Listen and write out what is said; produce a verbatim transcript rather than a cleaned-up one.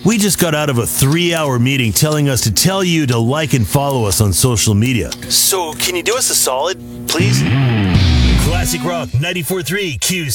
We just got out of a three-hour meeting telling us to tell you to like and follow us on social media. So, can you do us a solid, please? Classic Rock ninety-four point three Q